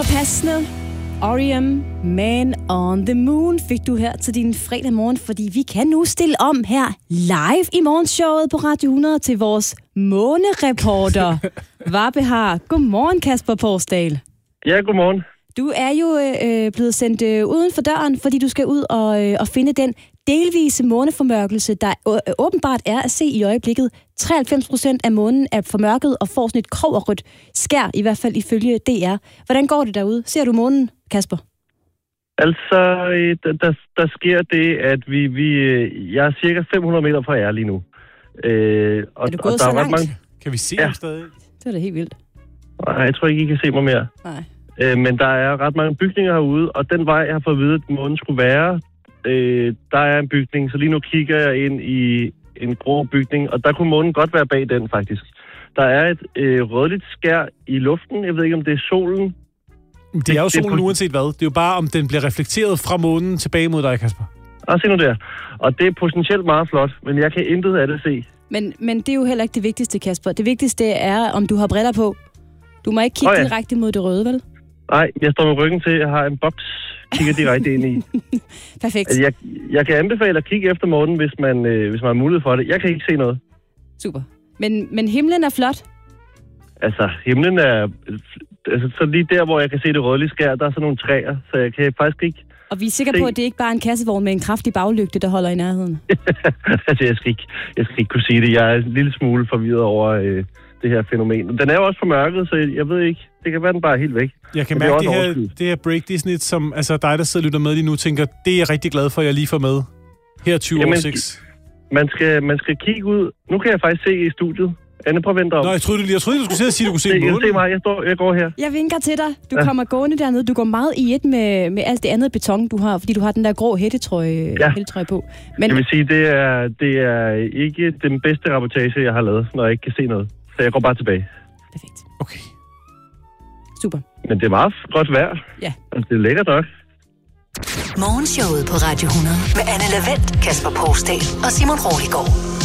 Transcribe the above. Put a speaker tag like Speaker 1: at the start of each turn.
Speaker 1: var passende. R.E.M. Man on the Moon fik du her til din fredag morgen, fordi vi kan nu stille om her live i morgenshowet på Radio 100 til vores månereporter, Varbehar. Godmorgen, Kasper Porsdal.
Speaker 2: Ja, godmorgen.
Speaker 1: Du er jo blevet sendt uden for døren, fordi du skal ud og finde den delvise måneformørkelse, der åbenbart er at se i øjeblikket. 93% af månen er formørket og får sådan et kobberrødt skær, i hvert fald ifølge DR. Hvordan går det derude? Ser du månen, Kasper?
Speaker 2: Altså, der sker det, at jeg er cirka 500 meter fra jer lige nu.
Speaker 1: Er du gået så langt?
Speaker 3: Kan vi se ham stadig?
Speaker 1: Det er da helt vildt.
Speaker 2: Nej, jeg tror ikke, I kan se mig mere.
Speaker 1: Nej.
Speaker 2: Men der er ret mange bygninger herude, og den vej, jeg har fået at vide, at månen skulle være, der er en bygning, så lige nu kigger jeg ind i en grå bygning, og der kunne månen godt være bag den, faktisk. Der er et rødligt skær i luften. Jeg ved ikke, om det er solen.
Speaker 3: Det er jo solen uanset hvad. Det er jo bare, om den bliver reflekteret fra månen tilbage mod dig, Kasper.
Speaker 2: Se nu der. Og det er potentielt meget flot, men jeg kan intet af det se.
Speaker 1: Men det er jo heller ikke det vigtigste, Kasper. Det vigtigste er, om du har briller på. Du må ikke kigge direkte mod det røde, vel?
Speaker 2: Nej, jeg står med ryggen til. Jeg har en boks, kigger direkte ind i.
Speaker 1: Perfekt.
Speaker 2: Altså, jeg kan anbefale at kigge efter månen, hvis man har mulighed for det. Jeg kan ikke se noget.
Speaker 1: Super. Men himlen er flot?
Speaker 2: Altså, himlen er... Altså, så lige der, hvor jeg kan se det rødlige skær, der er sådan nogle træer, så jeg kan faktisk ikke...
Speaker 1: Og vi er sikre på, at det ikke bare er en kassevogn med en kraftig baglygte, der holder i nærheden?
Speaker 2: Altså, jeg skal ikke kunne sige det. Jeg er en lille smule forvirret over det her fænomen. Den er jo også formørket, så jeg ved ikke. Det kan være, den bare er helt væk.
Speaker 3: Jeg kan mærke, det her break, det er sådan et, som altså, dig, der sidder og lytter med lige nu, tænker, det er jeg rigtig glad for, at jeg lige får med. Her 20 år 6.
Speaker 2: Man skal kigge ud. Nu kan jeg faktisk se i studiet. Anne, prøv at vente om.
Speaker 3: Nå, jeg troede, du skulle sidde og sige, at du kunne se månen.
Speaker 2: Se mig, jeg går her.
Speaker 1: Jeg vinker til dig. Du kommer gående dernede. Du går meget i et med alt det andet beton, du har, fordi du har den der grå hættetrøje på. Men
Speaker 2: jeg vil sige, det er ikke den bedste rapportage, jeg har lavet, når jeg ikke kan se noget. Så jeg går bare tilbage.
Speaker 1: Perfekt.
Speaker 3: Okay.
Speaker 1: Super.
Speaker 2: Men det er meget godt vejr.
Speaker 1: Ja.
Speaker 2: Altså, det er lækkert nok.
Speaker 4: Morgenshowet på Radio 100 med Anne Lavendt, Kasper Porsdal og Simon Roliggaard.